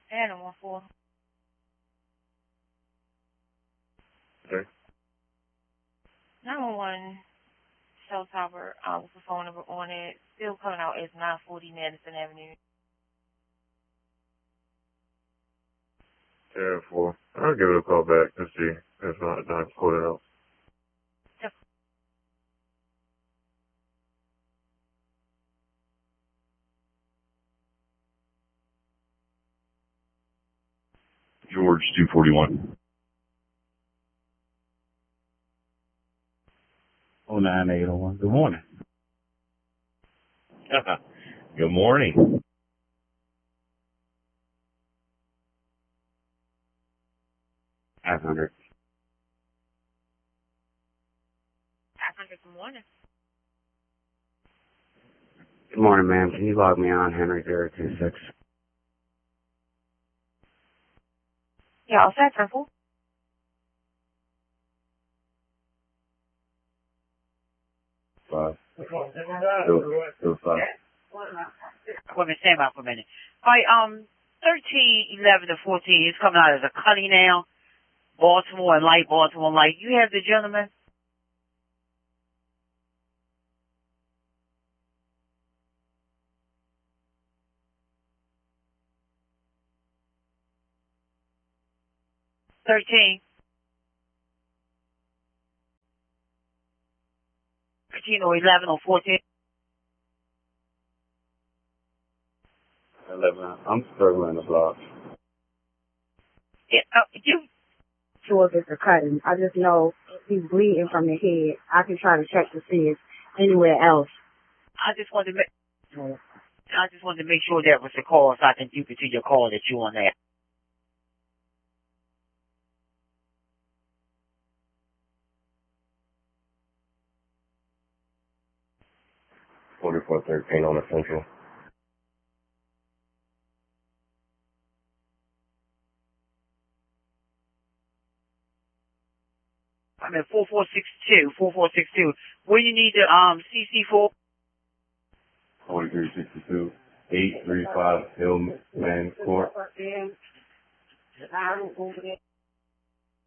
And 14. Okay. 911 cell tower with the phone number on it. Still coming out as 940 Madison Avenue. 10-4. I'll give it a call back to see if it's not quoted out. George 241. 09801. Good morning. Good morning. $500. 500, good morning. Good morning, ma'am. Can you log me on Henry 026? Yeah, all set, Purple. Five. Wait a minute, stand by for a minute. All right, 13, 11, and 14 is coming out as a Cutty now. Baltimore and Light, Baltimore and Light. You have the gentleman? $13 or 11 or 14. 11. I'm struggling to block. Yeah, you. Sure if it's a cutting. I just know if he's bleeding from the head, I can try to check to see if anywhere else. I just wanted to make sure that was the call so I can dupe it to your call that you on there. $44.13 on Essential. I'm at 4462. Where you need the CC for? 4362. 835 Hillman Court.